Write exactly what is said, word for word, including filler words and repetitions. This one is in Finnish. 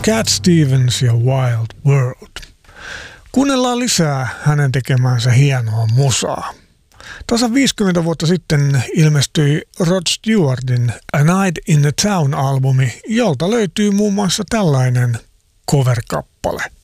Cat Stevens ja Wild World. Kuunnellaan lisää hänen tekemäänsä hienoa musaa. Tasan viisikymmentä vuotta sitten ilmestyi Rod Stewartin A Night in the Town-albumi, jolta löytyy muun muassa tällainen cover-kappale.